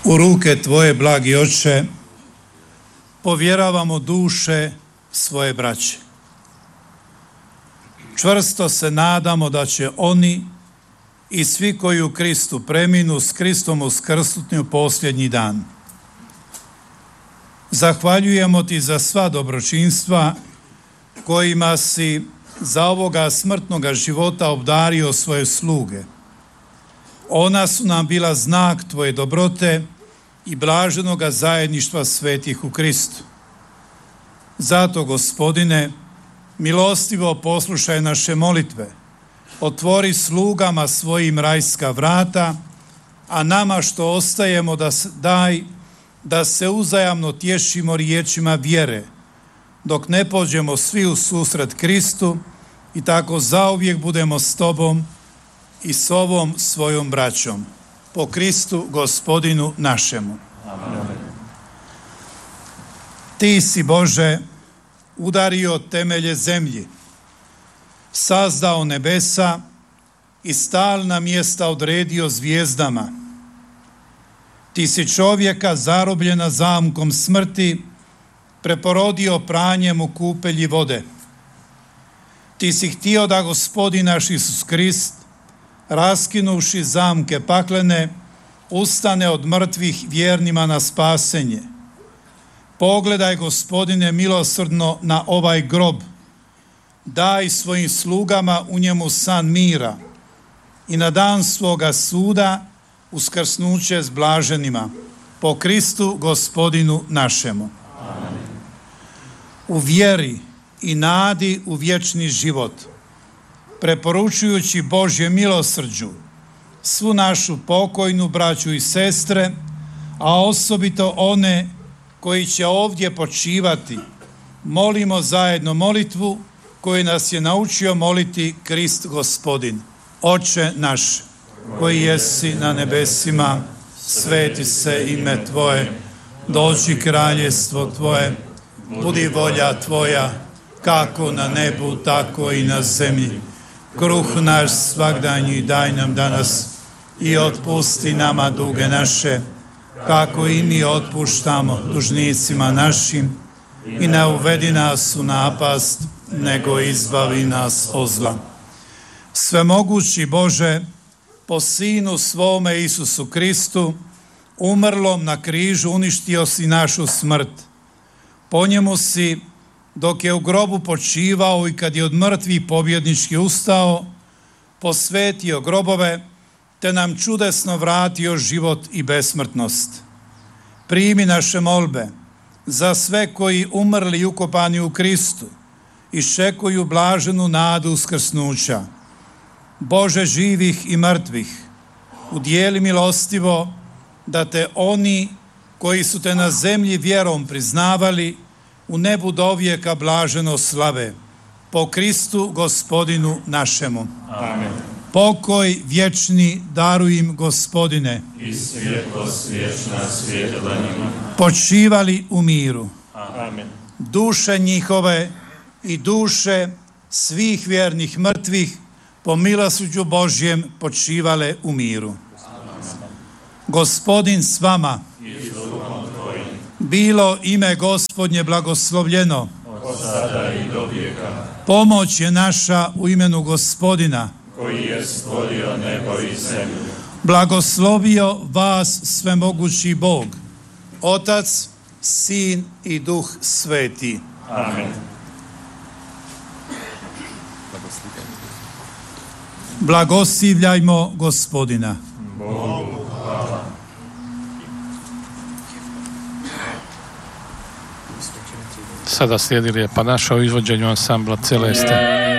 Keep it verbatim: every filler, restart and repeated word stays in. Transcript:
U ruke Tvoje, blagi Oče, povjeravamo duše svoje braće. Čvrsto se nadamo da će oni i svi koji u Kristu preminu s Kristom uskrsnuti u posljednji dan. Zahvaljujemo Ti za sva dobročinstva kojima si za ovoga smrtnoga života obdario svoje sluge. Ona su nam bila znak Tvoje dobrote i blaženoga zajedništva svetih u Kristu. Zato, Gospodine, milostivo poslušaj naše molitve, otvori slugama svojim rajska vrata, a nama što ostajemo da daj da se uzajamno tješimo riječima vjere, dok ne pođemo svi u susret Kristu i tako zauvijek budemo s Tobom i s ovom svojom braćom. Po Kristu Gospodinu našemu. Amen. Ti si, Bože, udario temelje zemlji, sazdao nebesa i stalna mjesta odredio zvijezdama. Ti si čovjeka zarobljena zamkom smrti preporodio pranjem u kupelji vode. Ti si htio da Gospodin naš Isus Krist, raskinuvši zamke paklene, ustane od mrtvih vjernima na spasenje. Pogledaj, Gospodine, milosrdno na ovaj grob, daj svojim slugama u njemu san mira i na dan svoga suda uskrsnuće s blaženima. Po Kristu Gospodinu našemu. Amen. U vjeri i nadi u vječni život, preporučujući Božje milosrđu svu našu pokojnu braću i sestre, a osobito one koji će ovdje počivati, molimo zajedno molitvu koju nas je naučio moliti Krist Gospodin. Oče naš, koji jesi na nebesima, sveti se ime Tvoje, dođi kraljestvo Tvoje, budi volja Tvoja, kako na nebu, tako i na zemlji. Kruh naš svagdanji daj nam danas i otpusti nama duge naše, kako i mi otpuštamo dužnicima našim, i ne uvedi nas u napast, nego izbavi nas od zla. Svemogući Bože, po Sinu svome Isusu Kristu, umrlom na križu uništio si našu smrt. Po njemu si, dok je u grobu počivao i kad je od mrtvih pobjednički ustao, posvetio grobove, te nam čudesno vratio život i besmrtnost. Primi naše molbe za sve koji umrli i ukopani u Kristu i čekuju blaženu nadu uskrsnuća. Bože živih i mrtvih, udijeli milostivo da te oni koji su te na zemlji vjerom priznavali u nebu dovijeka blaženo slave. Po Kristu Gospodinu našemu. Amen. Pokoj vječni daruj im, Gospodine, i svjetlost vječna svjetla njima. Počivali u miru. Amen. Duše njihove i duše svih vjernih mrtvih po milosrđu Božjem počivale u miru. Amen. Gospodin s vama. I s duhom Tvojim. Bilo ime Gospodnje blagoslovljeno. Od sada i do vijeka. Pomoć je naša u imenu Gospodina, koji je stvorio nebo i zemlju. Blagoslovio vas svemogući Bog, Otac, Sin i Duh Sveti. Amen. Blagoslivljajmo Gospodina. Bogu hvala. Sada slijedi lijepa naša u izvođenju ansambla Celeste.